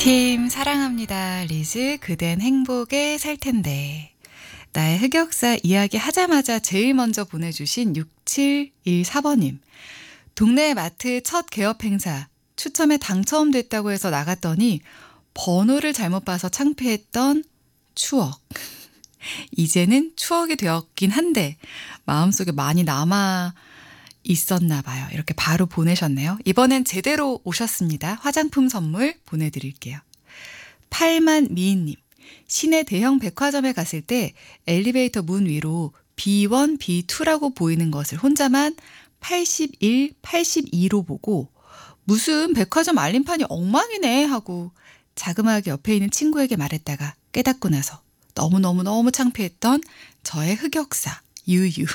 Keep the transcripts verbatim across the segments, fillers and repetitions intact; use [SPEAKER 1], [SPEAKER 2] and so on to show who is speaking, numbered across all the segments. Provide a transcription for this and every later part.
[SPEAKER 1] 팀 사랑합니다. 리즈 그댄 행복에 살 텐데. 나의 흑역사 이야기 하자마자 제일 먼저 보내주신 육칠일사 번님. 동네 마트 첫 개업 행사 추첨에 당첨됐다고 해서 나갔더니 번호를 잘못 봐서 창피했던 추억. 이제는 추억이 되었긴 한데 마음속에 많이 남아 있었나 봐요. 이렇게 바로 보내셨네요. 이번엔 제대로 오셨습니다. 화장품 선물 보내드릴게요. 팔만 미인님. 시내 대형 백화점에 갔을 때 엘리베이터 문 위로 비원, 비투라고 보이는 것을 혼자만 팔십일, 팔십이로 보고 무슨 백화점 알림판이 엉망이네 하고 자그마하게 옆에 있는 친구에게 말했다가 깨닫고 나서 너무너무너무 창피했던 저의 흑역사 유유.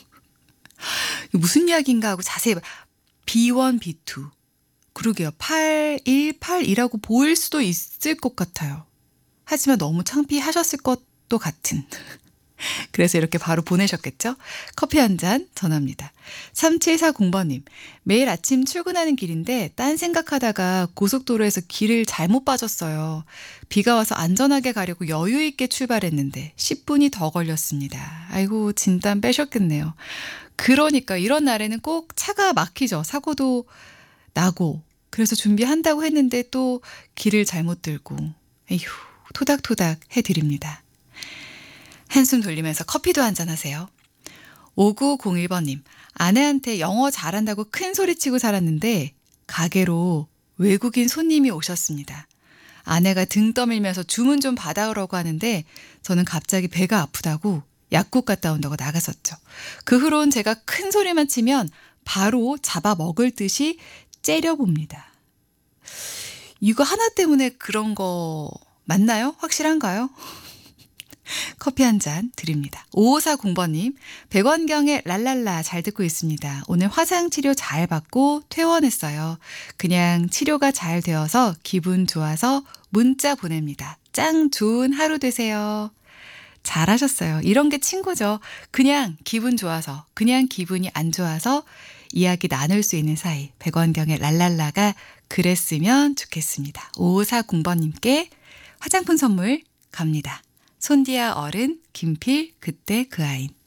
[SPEAKER 1] 무슨 이야기인가 하고 자세히 비원, 비투. 그러게요. 팔일팔이라고 보일 수도 있을 것 같아요. 하지만 너무 창피하셨을 것도 같은. 그래서 이렇게 바로 보내셨겠죠? 커피 한 잔 전합니다. 삼칠사공 번님. 매일 아침 출근하는 길인데 딴 생각하다가 고속도로에서 길을 잘못 빠졌어요. 비가 와서 안전하게 가려고 여유 있게 출발했는데 십 분이 더 걸렸습니다. 아이고 진단 빼셨겠네요. 그러니까 이런 날에는 꼭 차가 막히죠. 사고도 나고. 그래서 준비한다고 했는데 또 길을 잘못 들고. 에휴, 토닥토닥 해드립니다. 한숨 돌리면서 커피도 한잔 하세요. 오구공일 번님. 아내한테 영어 잘한다고 큰 소리치고 살았는데 가게로 외국인 손님이 오셨습니다. 아내가 등 떠밀면서 주문 좀 받아오라고 하는데 저는 갑자기 배가 아프다고 약국 갔다 온다고 나갔었죠. 그 후로는 제가 큰 소리만 치면 바로 잡아먹을 듯이 째려봅니다. 이거 하나 때문에 그런 거 맞나요? 확실한가요? 커피 한 잔 드립니다. 오오사공 번님. 백원경의 랄랄라 잘 듣고 있습니다. 오늘 화상치료 잘 받고 퇴원했어요. 그냥 치료가 잘 되어서 기분 좋아서 문자 보냅니다. 짱 좋은 하루 되세요. 잘하셨어요. 이런 게 친구죠. 그냥 기분 좋아서, 그냥 기분이 안 좋아서 이야기 나눌 수 있는 사이. 백원경의 랄랄라가 그랬으면 좋겠습니다. 오오사공 번님께 화장품 선물 갑니다. 손디아 어른, 김필, 그때 그 아인.